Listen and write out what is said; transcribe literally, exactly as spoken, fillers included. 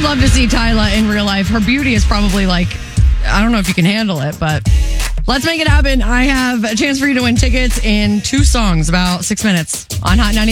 would love to see Tyla in real life. Her beauty is probably like, I don't know if you can handle it, but let's make it happen. I have a chance for you to win tickets in two songs, about six minutes on Hot ninety.